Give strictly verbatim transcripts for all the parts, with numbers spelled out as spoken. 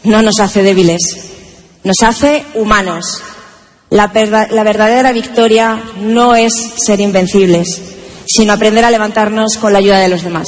no nos hace débiles, nos hace humanos. La, la verdadera victoria no es ser invencibles, sino aprender a levantarnos con la ayuda de los demás.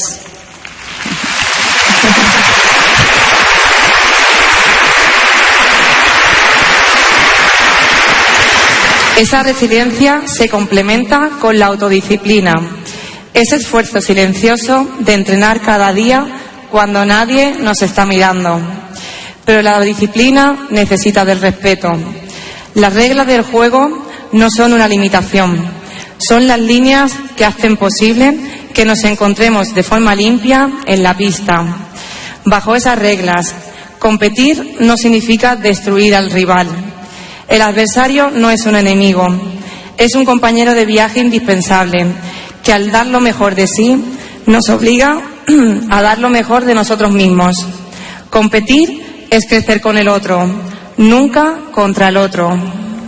Esa resiliencia se complementa con la autodisciplina, ese esfuerzo silencioso de entrenar cada día cuando nadie nos está mirando. Pero la disciplina necesita del respeto. Las reglas del juego no son una limitación, son las líneas que hacen posible que nos encontremos de forma limpia en la pista. Bajo esas reglas, competir no significa destruir al rival. El adversario no es un enemigo, es un compañero de viaje indispensable, que al dar lo mejor de sí, nos obliga a dar lo mejor de nosotros mismos. Competir es crecer con el otro, nunca contra el otro.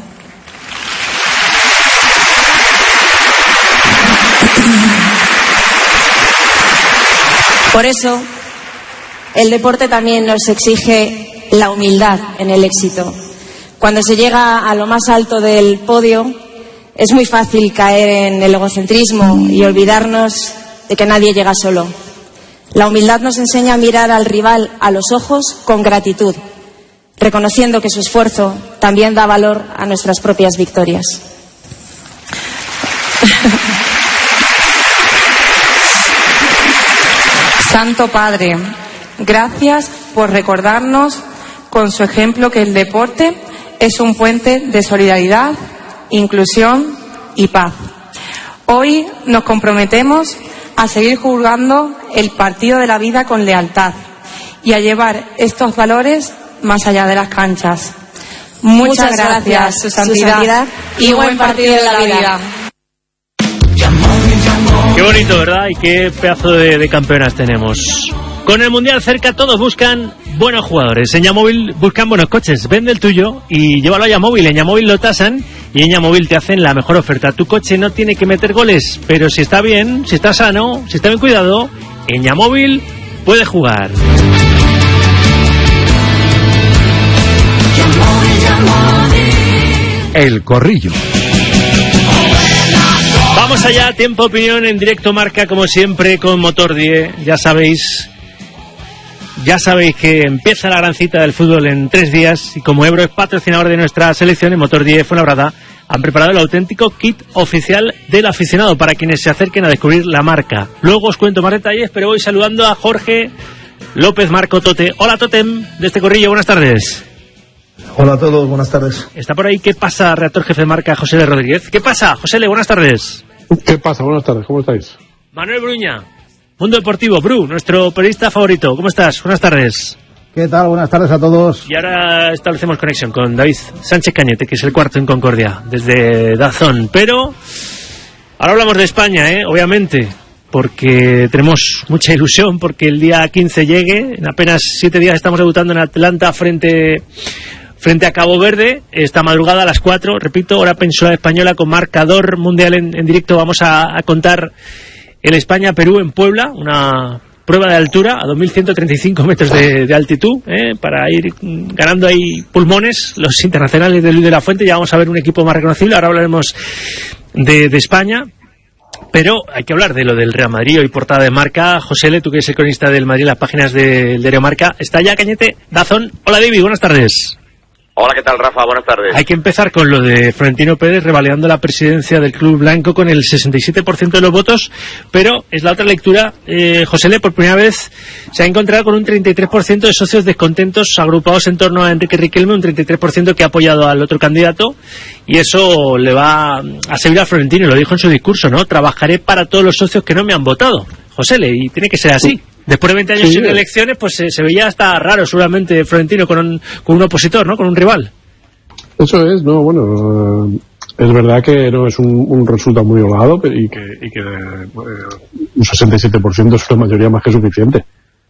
Por eso, el deporte también nos exige la humildad en el éxito. Cuando se llega a lo más alto del podio, es muy fácil caer en el egocentrismo y olvidarnos de que nadie llega solo. La humildad nos enseña a mirar al rival a los ojos con gratitud, reconociendo que su esfuerzo también da valor a nuestras propias victorias. Santo Padre, gracias por recordarnos con su ejemplo que el deporte es un puente de solidaridad, inclusión y paz. Hoy nos comprometemos a seguir jugando el partido de la vida con lealtad y a llevar estos valores más allá de las canchas. Muchas, Muchas gracias, gracias, su santidad, su santidad y buen partido de la vida. Qué bonito, ¿verdad? Y qué pedazo de, de campeonas tenemos. Con el Mundial cerca, todos buscan buenos jugadores. En Yamóvil buscan buenos coches. Vende el tuyo y llévalo a Yamóvil. En Yamóvil lo tasan y en Yamóvil te hacen la mejor oferta. Tu coche no tiene que meter goles, pero si está bien, si está sano, si está bien cuidado, en Yamóvil puede jugar. El Corrillo. Vamos allá, tiempo opinión en directo marca, como siempre, con Motor diez. Ya sabéis, ya sabéis que empieza la gran cita del fútbol en tres días y como Ebro es patrocinador de nuestra selección, en Motor diez Fuenlabrada han preparado el auténtico kit oficial del aficionado para quienes se acerquen a descubrir la marca. Luego os cuento más detalles, pero voy saludando a Jorge López Marco Tote. Hola Totem, de este Corrillo, buenas tardes. Hola a todos, buenas tardes. Está por ahí, ¿qué pasa? Redactor jefe de marca, José L. Rodríguez. ¿Qué pasa? José L., buenas tardes. ¿Qué pasa? Buenas tardes, ¿cómo estáis? Manuel Bruña, Mundo Deportivo, Bru, nuestro periodista favorito. ¿Cómo estás? Buenas tardes. ¿Qué tal? Buenas tardes a todos. Y ahora establecemos conexión con David Sánchez Cañete, que es el cuarto en Concordia, desde Dazón. Pero ahora hablamos de España, ¿eh? Obviamente, porque tenemos mucha ilusión, porque el día quince llegue. En apenas siete días estamos debutando en Atlanta frente... Frente a Cabo Verde, esta madrugada a las cuatro, repito, hora peninsular española, con marcador mundial en, en directo. Vamos a, a contar el España-Perú en Puebla, una prueba de altura a dos mil ciento treinta y cinco metros de, de altitud, ¿eh? Para ir ganando ahí pulmones los internacionales de Luis de la Fuente. Ya vamos a ver un equipo más reconocible. Ahora hablaremos de, de España, pero hay que hablar de lo del Real Madrid. Hoy portada de Marca. José L., tú que eres el cronista del Madrid, las páginas del diario Marca. Está ya Cañete, Dazón. Hola David, buenas tardes. Hola, ¿qué tal, Rafa? Buenas tardes. Hay que empezar con lo de Florentino Pérez revalidando la presidencia del Club Blanco con el sesenta y siete por ciento de los votos, pero es la otra lectura. eh, José L., por primera vez se ha encontrado con un treinta y tres por ciento de socios descontentos agrupados en torno a Enrique Riquelme, un treinta y tres por ciento que ha apoyado al otro candidato, y eso le va a servir a Florentino, lo dijo en su discurso, ¿no? Trabajaré para todos los socios que no me han votado. José L., y tiene que ser así. Después de veinte años sí, sin elecciones, pues se, se veía hasta raro seguramente Florentino con un, con un opositor, ¿no? Con un rival. Eso es, no, bueno, eh, es verdad que no es un, un resultado muy holgado y que, y que eh, un sesenta y siete por ciento es una mayoría más que suficiente.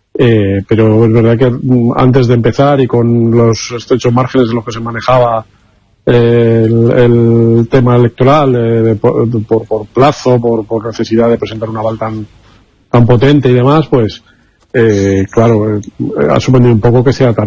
Eh, pero es verdad que antes de empezar y con los estrechos márgenes en los que se manejaba eh, el, el tema electoral, eh, de, por, por, por plazo, por, por necesidad de presentar un aval tan tan potente y demás, pues eh, claro, eh, ha sorprendido un poco que sea tan